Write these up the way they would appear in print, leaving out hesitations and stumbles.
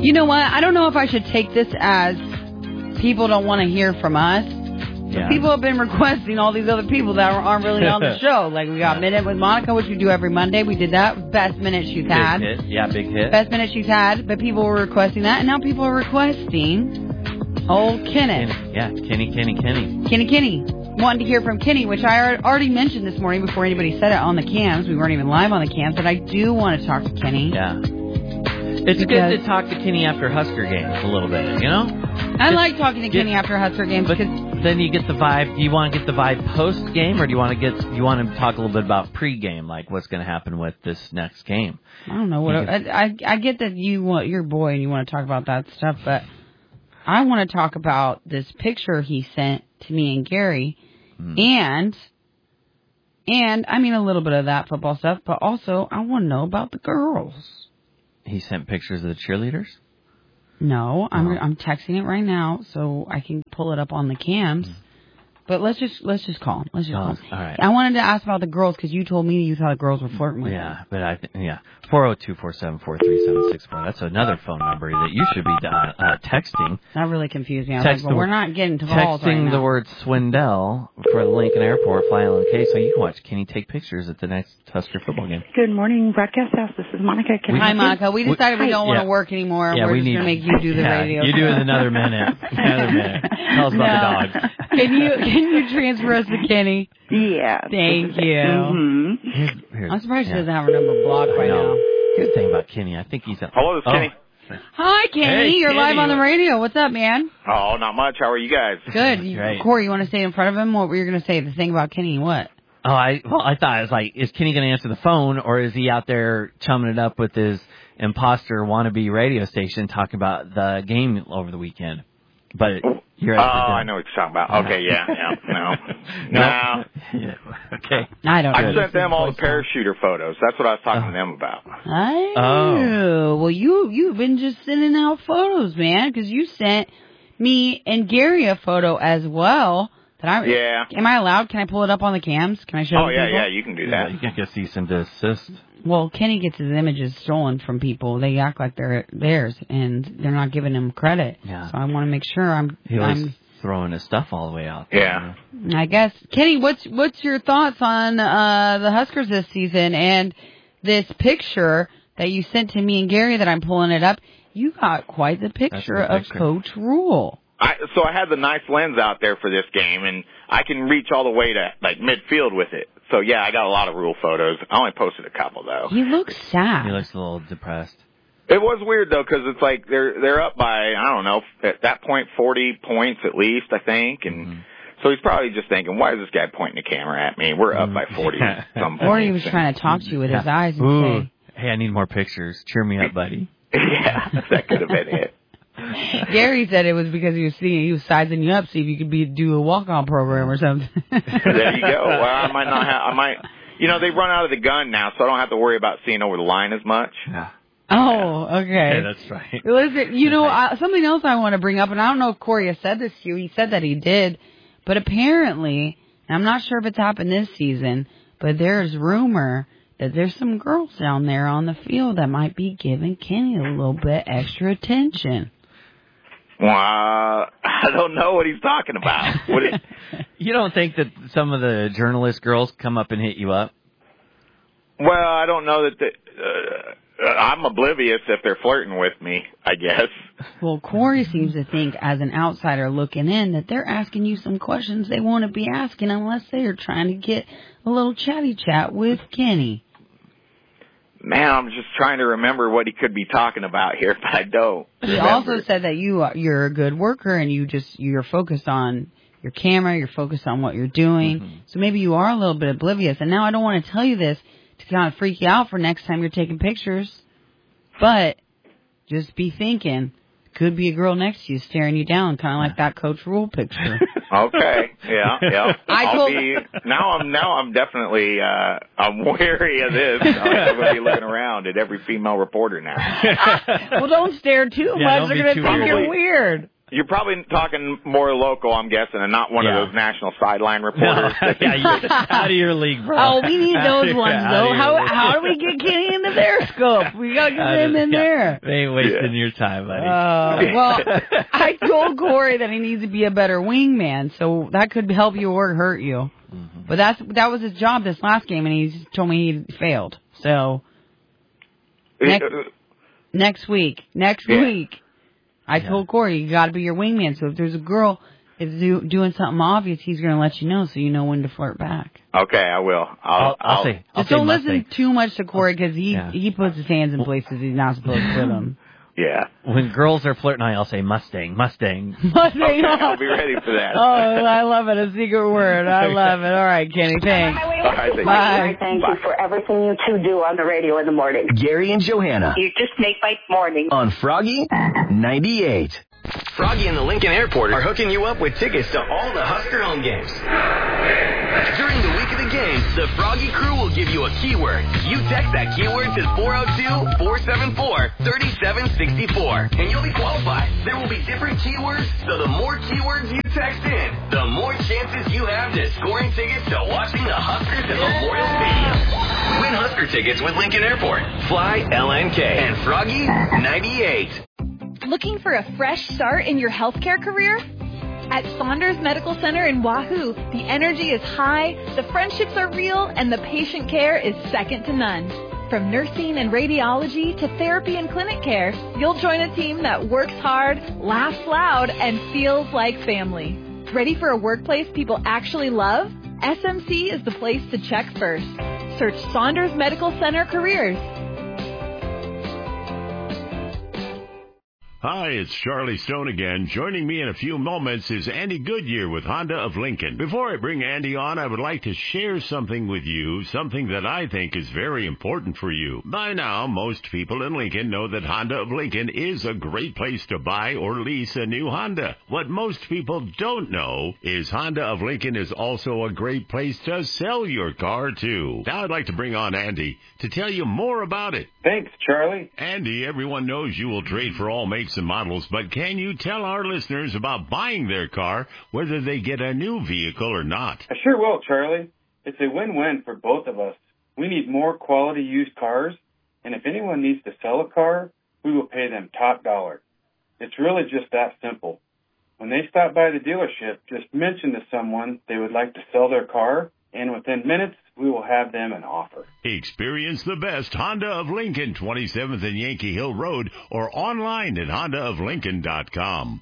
You know what? I don't know if I should take this as people don't want to hear from us. Yeah. People have been requesting all these other people that aren't really on the show. Like, we got Minute with Monica, which we do every Monday. We did that. Best minute she's had. Big hit. Yeah, big hit. Best minute she's had. But people were requesting that. And now people are requesting old Kenneth. Yeah, Kenny. Kenny. Wanting to hear from Kenny, which I already mentioned this morning before anybody said it on the cams. We weren't even live on the cams. But I do want to talk to Kenny. Yeah. It's good to talk to Kenny after Husker games a little bit, you know? I like talking to Kenny after Husker games because then you get the vibe. Do you want to get the vibe post game, or do you want to talk a little bit about pre-game, like what's going to happen with this next game? I don't know what I get that you're a boy and you want to talk about that stuff, but I want to talk about this picture he sent to me and Gary, and I mean a little bit of that football stuff, but also I want to know about the girls. He sent pictures of the cheerleaders? No, I'm texting it right now so I can pull it up on the cams. But let's just call him. Let's just call him. All right. I wanted to ask about the girls because you told me you thought the girls were flirting with him. But 402-474-3764. That's another phone number that you should be texting. That really confused me. I was like, well, we're not getting to calls right now. Texting the word Swindell for the Lincoln Airport, Fly Island K, so you can watch Kenny take pictures at the next Husker football game. Good morning, Broadcast House. This is Monica. Hi, Monica. We decided we don't want to work anymore. Yeah, we're just going to make you do the radio. You do it another minute. Tell us about the dogs. Can you transfer us to Kenny? Yeah. Thank you. Mm-hmm. I'm surprised she doesn't have her number blocked right now. Here's the thing about Kenny. I think he's Hello, this is Kenny. Hi, Kenny. Hey, You're Kenny. live on the radio. What's up, man? Oh, not much. How are you guys? Good. Great. Corey, you want to stay in front of him? What were you going to say? The thing about Kenny, what? Oh, I thought it was like, is Kenny going to answer the phone, or is he out there chumming it up with his imposter wannabe radio station talking about the game over the weekend? But you're I know what you're talking about. Okay, no. Okay. I don't know. I sent them all the parachuter photos. That's what I was talking to them about. Oh. Well, you've been just sending out photos, man, because you sent me and Gary a photo as well. Yeah. Am I allowed? Can I pull it up on the cams? Can I show Oh, people? yeah, you can do that. You can get cease and desist. Well, Kenny gets his images stolen from people. They act like they're theirs, and they're not giving him credit. Yeah. So I want to make sure I'm throwing his stuff all the way out there. Yeah. I guess. Kenny, what's your thoughts on the Huskers this season and this picture that you sent to me and Gary that I'm pulling it up? You got quite the picture of Coach Rule. So I had the nice lens out there for this game, and I can reach all the way to like midfield with it. So yeah, I got a lot of Rule photos. I only posted a couple though. He looks sad. He looks a little depressed. It was weird though, because it's like they're up by, I don't know, at that point 40 points at least, I think, and so he's probably just thinking, why is this guy pointing the camera at me? We're up by 40 some points. Or he was trying to talk to you with his eyes and say, "Hey, I need more pictures. Cheer me up, buddy." Yeah, that could have been it. Gary said it was because he was sizing you up, see if you could do a walk-on program or something. There you go. Well, I might, they run out of the gun now, so I don't have to worry about seeing over the line as much. Yeah. Oh, okay. Yeah, that's right. Listen, something else I want to bring up, and I don't know if Corey has said this to you. He said that he did, but apparently, and I'm not sure if it's happened this season, but there's rumor that there's some girls down there on the field that might be giving Kenny a little bit extra attention. Well, I don't know what he's talking about. You don't think that some of the journalist girls come up and hit you up? Well, I don't know that I'm oblivious if they're flirting with me, I guess. Well, Corey seems to think, as an outsider looking in, that they're asking you some questions they won't be asking unless they are trying to get a little chatty chat with Kenny. Man, I'm just trying to remember what he could be talking about here, but I don't. He also said that you're a good worker and you're focused on your camera, you're focused on what you're doing. Mm-hmm. So maybe you are a little bit oblivious. And now I don't want to tell you this to kind of freak you out for next time you're taking pictures, but just be thinking, could be a girl next to you staring you down, kind of like that Coach Rule picture. Okay, yeah. Now I'm definitely I'm wary of this. I'm going to be looking around at every female reporter now. Well, don't stare too much. They're going to think you're weird. You're probably talking more local, I'm guessing, and not one of those national sideline reporters. Out of your league, bro. Oh, we need those ones, though. How do we get Kenny into their scope? We got to get him in there. They ain't wasting your time, buddy. Well, I told Corey that he needs to be a better wingman, so that could help you or hurt you. Mm-hmm. But that was his job this last game, and he just told me he failed. So next week, I told Corey, you got to be your wingman. So if there's a girl is doing something obvious, he's going to let you know so you know when to flirt back. Okay, I will. I'll say. Just don't listen too much to Corey because he puts his hands in places he's not supposed to put them. Yeah. When girls are flirting, I'll say Mustang. Okay, I'll be ready for that. Oh, I love it. A secret word. I love it. All right, Kenny, thanks. All right, bye. Thank you for everything you two do on the radio in the morning. Gary and Johanna. You just make my morning. On Froggy 98. Froggy and the Lincoln Airport are hooking you up with tickets to all the Husker home games. During the week of the game, the Froggy crew will give you a keyword. You text that keyword to 402-474-3764, and you'll be qualified. There will be different keywords, so the more keywords you text in, the more chances you have to scoring tickets to watching the Huskers at Memorial Stadium. Win Husker tickets with Lincoln Airport. Fly LNK and Froggy 98. Looking for a fresh start in your healthcare career? At Saunders Medical Center in Wahoo, the energy is high, the friendships are real, and the patient care is second to none. From nursing and radiology to therapy and clinic care, you'll join a team that works hard, laughs loud, and feels like family. Ready for a workplace people actually love? SMC is the place to check first. Search Saunders Medical Center Careers. Hi, it's Charlie Stone again. Joining me in a few moments is Andy Goodyear with Honda of Lincoln. Before I bring Andy on, I would like to share something with you, something that I think is very important for you. By now, most people in Lincoln know that Honda of Lincoln is a great place to buy or lease a new Honda. What most people don't know is Honda of Lincoln is also a great place to sell your car, too. Now I'd like to bring on Andy to tell you more about it. Thanks, Charlie. Andy, everyone knows you will trade for all makes and models, but can you tell our listeners about buying their car, whether they get a new vehicle or not? I sure will, Charlie. It's a win-win for both of us. We need more quality used cars, and if anyone needs to sell a car, we will pay them top dollar. It's really just that simple. When they stop by the dealership, just mention to someone they would like to sell their car, and within minutes, we will have them an offer. Experience the best Honda of Lincoln, 27th and Yankee Hill Road, or online at hondaoflincoln.com.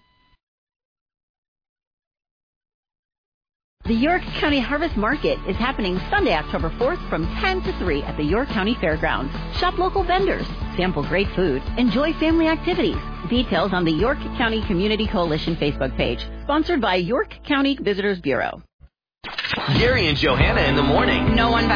The York County Harvest Market is happening Sunday, October 4th from 10 to 3 at the York County Fairgrounds. Shop local vendors, sample great food, enjoy family activities. Details on the York County Community Coalition Facebook page, sponsored by York County Visitors Bureau. Gary and Johanna in the morning. No one